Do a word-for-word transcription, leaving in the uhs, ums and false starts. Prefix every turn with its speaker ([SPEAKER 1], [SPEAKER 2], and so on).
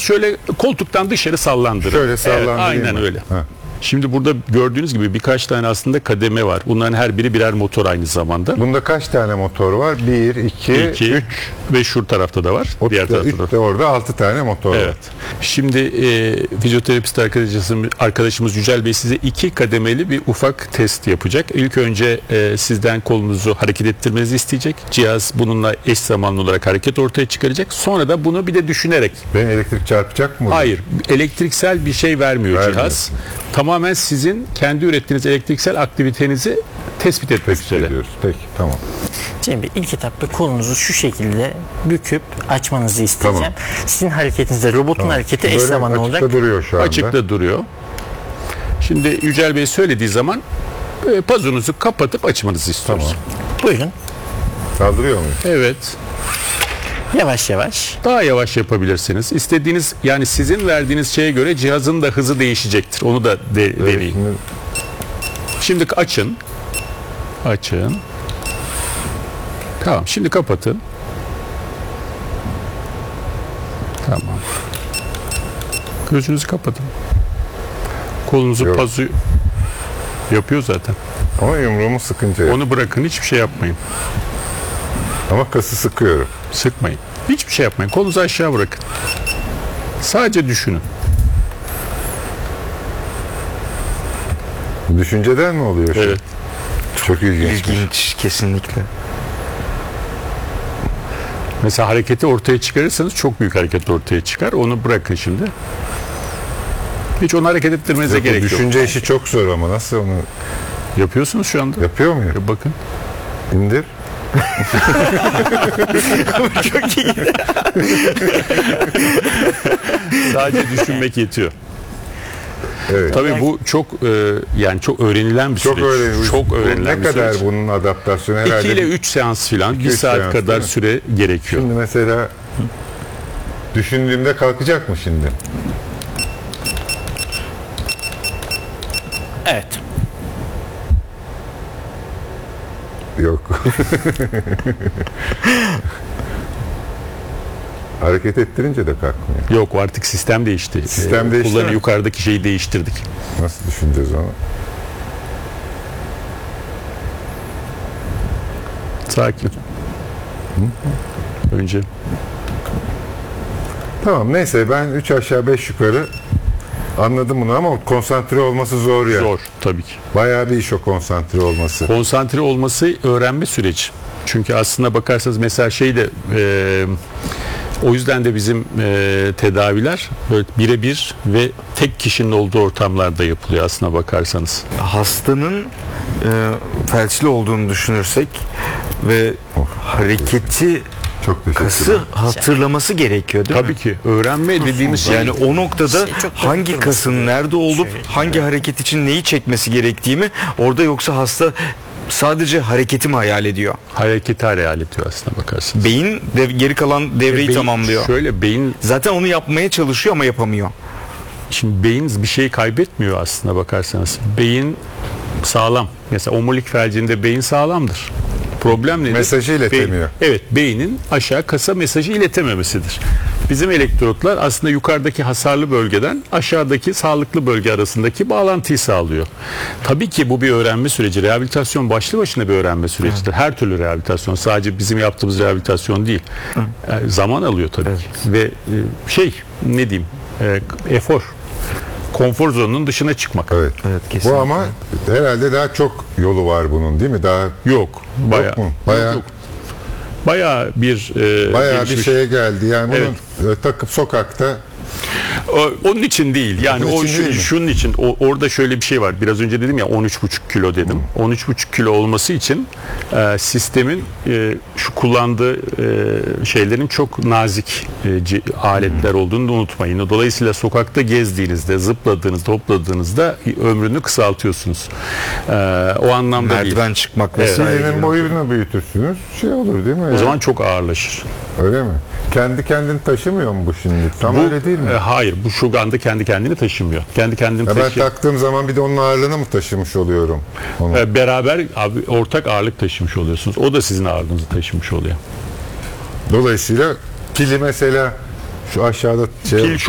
[SPEAKER 1] şöyle koltuktan dışarı sallandırın.
[SPEAKER 2] Şöyle sallandırayım
[SPEAKER 1] Evet, aynen
[SPEAKER 2] mı?
[SPEAKER 1] öyle.
[SPEAKER 2] Ha.
[SPEAKER 1] Şimdi burada gördüğünüz gibi birkaç tane aslında kademe var. Bunların her biri birer motor aynı zamanda.
[SPEAKER 2] Bunda kaç tane motor var? bir, iki,
[SPEAKER 1] iki,
[SPEAKER 2] üç.
[SPEAKER 1] ve şu tarafta da var.
[SPEAKER 2] O
[SPEAKER 1] Diğer tarafta da.
[SPEAKER 2] üç de orada altı tane motor
[SPEAKER 1] Evet.
[SPEAKER 2] var.
[SPEAKER 1] Şimdi e, fizyoterapist arkadaşımız, arkadaşımız Yücel Bey size iki kademeli bir ufak test yapacak. İlk önce e, sizden kolunuzu hareket ettirmenizi isteyecek. Cihaz bununla eş zamanlı olarak hareket ortaya çıkaracak. Sonra da bunu bir de düşünerek.
[SPEAKER 2] Ben elektrik çarpacak mı?
[SPEAKER 1] Hayır. Elektriksel bir şey vermiyor,
[SPEAKER 2] Vermiyor.
[SPEAKER 1] cihaz. Tamamen sizin kendi ürettiğiniz elektriksel aktivitenizi tespit etmek
[SPEAKER 2] Tespit
[SPEAKER 1] üzere.
[SPEAKER 2] ediyoruz. Peki, tamam.
[SPEAKER 3] Cem Bey, ilk etapta kolunuzu şu şekilde büküp açmanızı isteyeceğim.
[SPEAKER 2] Tamam.
[SPEAKER 3] Sizin hareketinizde robotun
[SPEAKER 2] Tamam.
[SPEAKER 3] hareketi eş
[SPEAKER 2] Böyle
[SPEAKER 3] zamanlı
[SPEAKER 2] açıkta
[SPEAKER 3] olacak.
[SPEAKER 2] duruyor şu anda.
[SPEAKER 1] Açıkta duruyor. Şimdi Yücel Bey söylediği zaman e, pazunuzu kapatıp açmanızı istiyoruz.
[SPEAKER 2] Tamam.
[SPEAKER 3] Buyurun.
[SPEAKER 2] Saldırıyor muyum?
[SPEAKER 1] Evet.
[SPEAKER 3] Yavaş yavaş.
[SPEAKER 1] Daha yavaş yapabilirsiniz. İstediğiniz, yani sizin verdiğiniz şeye göre cihazın da hızı değişecektir. Onu da de,
[SPEAKER 2] Evet,
[SPEAKER 1] deneyin.
[SPEAKER 2] şimdi
[SPEAKER 1] Şimdi açın. Açın. Tamam. Şimdi kapatın. Tamam. Gözünüzü kapatın. Kolunuzu
[SPEAKER 2] Yok.
[SPEAKER 1] pazu yapıyor zaten.
[SPEAKER 2] ama yumruğumu sıkınca yok.
[SPEAKER 1] Onu bırakın. Hiçbir şey yapmayın.
[SPEAKER 2] Ama kası sıkıyorum.
[SPEAKER 1] Sıkmayın. Hiçbir şey yapmayın. Kolunuzu aşağı bırakın. Sadece düşünün.
[SPEAKER 2] Düşünceden mi oluyor şu?
[SPEAKER 1] Evet.
[SPEAKER 2] Çok ilginç.
[SPEAKER 4] İlginç, kesinlikle.
[SPEAKER 1] Mesela hareketi ortaya çıkarırsanız çok büyük hareket ortaya çıkar. Onu bırakın şimdi. Hiç onu hareket ettirmenize
[SPEAKER 2] Yok, bu
[SPEAKER 1] gerek yok.
[SPEAKER 2] düşünce işi çok zor ama nasıl onu
[SPEAKER 1] Yapıyorsunuz şu anda.
[SPEAKER 2] yapıyor muyum?
[SPEAKER 1] Ya bakın.
[SPEAKER 2] İndir.
[SPEAKER 3] Çok iyi.
[SPEAKER 1] Sadece düşünmek yetiyor.
[SPEAKER 2] Evet.
[SPEAKER 1] Tabii bu çok e, yani çok öğrenilen bir
[SPEAKER 2] Çok
[SPEAKER 1] süreç.
[SPEAKER 2] öğrenilen.
[SPEAKER 1] Çok
[SPEAKER 2] Bu
[SPEAKER 1] öğrenilen
[SPEAKER 2] ne
[SPEAKER 1] bir
[SPEAKER 2] kadar
[SPEAKER 1] süreç.
[SPEAKER 2] bunun adaptasyonu herhalde?
[SPEAKER 1] iki ile üç seans filan, bir
[SPEAKER 2] üç
[SPEAKER 1] saat
[SPEAKER 2] seans, değil
[SPEAKER 1] kadar
[SPEAKER 2] mi?
[SPEAKER 1] süre gerekiyor.
[SPEAKER 2] Şimdi mesela düşündüğümde kalkacak mı şimdi?
[SPEAKER 3] Evet.
[SPEAKER 2] Yok. Hareket ettirince de kalkmıyor.
[SPEAKER 1] Yok, artık sistem değişti.
[SPEAKER 2] Sistem
[SPEAKER 1] Ee,
[SPEAKER 2] değişti
[SPEAKER 1] kullanı-
[SPEAKER 2] mi?
[SPEAKER 1] yukarıdaki şeyi değiştirdik.
[SPEAKER 2] Nasıl düşüneceğiz onu?
[SPEAKER 1] Sakin. Önce
[SPEAKER 2] Tamam, neyse, ben üç aşağı beş yukarı anladım bunu ama konsantre olması zor ya.
[SPEAKER 1] zor tabii ki.
[SPEAKER 2] Bayağı bir iş o konsantre olması.
[SPEAKER 1] Konsantre olması öğrenme süreci. Çünkü aslına bakarsanız mesela şey de e, o yüzden de bizim e, tedaviler böyle birebir ve tek kişinin olduğu ortamlarda yapılıyor aslına bakarsanız.
[SPEAKER 4] Hastanın e, felçli olduğunu düşünürsek ve hareketi,
[SPEAKER 2] Çok teşekkür
[SPEAKER 4] kası
[SPEAKER 2] ederim.
[SPEAKER 4] hatırlaması gerekiyor değil
[SPEAKER 1] Tabii
[SPEAKER 4] mi?
[SPEAKER 1] ki öğrenme dediğimiz şey,
[SPEAKER 4] Yani o noktada
[SPEAKER 3] Şey çok
[SPEAKER 4] hangi
[SPEAKER 3] dokunması
[SPEAKER 4] kasın nerede olup
[SPEAKER 3] Şöyle.
[SPEAKER 4] hangi hareket için neyi çekmesi gerektiğimi orada, yoksa hasta sadece hareketi mi hayal ediyor?
[SPEAKER 1] hareketi hayal ediyor aslına bakarsanız.
[SPEAKER 4] Beyin dev- geri kalan devreyi
[SPEAKER 1] Beyin-
[SPEAKER 4] tamamlıyor.
[SPEAKER 1] Şöyle beyin,
[SPEAKER 4] Zaten onu yapmaya çalışıyor ama yapamıyor.
[SPEAKER 1] şimdi beyin bir şey kaybetmiyor aslına bakarsanız. Beyin sağlam. Mesela omurilik felcinde beyin sağlamdır. Problem nedir?
[SPEAKER 2] Mesajı iletemiyor.
[SPEAKER 1] Be- evet, beynin aşağı kasa mesajı iletememesidir. Bizim elektrotlar aslında yukarıdaki hasarlı bölgeden aşağıdaki sağlıklı bölge arasındaki bağlantıyı sağlıyor. Tabii ki bu bir öğrenme süreci. Rehabilitasyon başlı başına bir öğrenme sürecidir. Her türlü rehabilitasyon. Sadece bizim yaptığımız rehabilitasyon değil. Yani zaman alıyor tabii ki. Ve e, şey ne diyeyim e, efor. Konfor zonunun dışına çıkmak.
[SPEAKER 2] Evet.
[SPEAKER 4] Evet,
[SPEAKER 2] Bu
[SPEAKER 4] kesinlikle.
[SPEAKER 2] ama herhalde daha çok yolu var bunun, değil mi? Daha
[SPEAKER 1] Yok. Bayağı,
[SPEAKER 2] mu? Bayağı-
[SPEAKER 1] yok, yok. Bayağı bir e,
[SPEAKER 2] bayağı bir
[SPEAKER 1] gelişmiş.
[SPEAKER 2] şeye geldi. Yani bunu
[SPEAKER 1] Evet.
[SPEAKER 2] e, takıp sokakta
[SPEAKER 1] O- onun için değil. Yani
[SPEAKER 2] Onun
[SPEAKER 1] o
[SPEAKER 2] için
[SPEAKER 1] şu-
[SPEAKER 2] değil mi?
[SPEAKER 1] şunun için. O, orada şöyle bir şey var. Biraz önce dedim ya on üç buçuk kilo dedim. on üç buçuk kilo olması için e, sistemin e, şu kullandığı e, şeylerin çok nazik e, ci- aletler olduğunu da unutmayın. Dolayısıyla sokakta gezdiğinizde, zıpladığınızda, hopladığınızda ömrünü kısaltıyorsunuz. E, o anlamda değil.
[SPEAKER 4] Merdiven çıkmak
[SPEAKER 1] Evet.
[SPEAKER 4] vesaire.
[SPEAKER 2] senin boyunu büyütürsünüz. Şey olur değil mi?
[SPEAKER 1] O
[SPEAKER 2] Ya?
[SPEAKER 1] zaman çok ağırlaşır.
[SPEAKER 2] Öyle mi? Kendi kendini taşımıyor mu bu şimdi? Tam
[SPEAKER 1] Bu,
[SPEAKER 2] öyle değil mi?
[SPEAKER 1] e, hayır. Bu şu anda kendi kendini taşımıyor. Kendi kendini
[SPEAKER 2] Ya ben
[SPEAKER 1] taşıyor.
[SPEAKER 2] taktığım zaman bir de onun ağırlığını mı taşımış oluyorum? Onu.
[SPEAKER 1] E, beraber abi, ortak ağırlık taşımış oluyorsunuz. O da sizin ağırlığınızı taşımış oluyor.
[SPEAKER 2] Dolayısıyla pili mesela şu aşağıda şey
[SPEAKER 1] Pil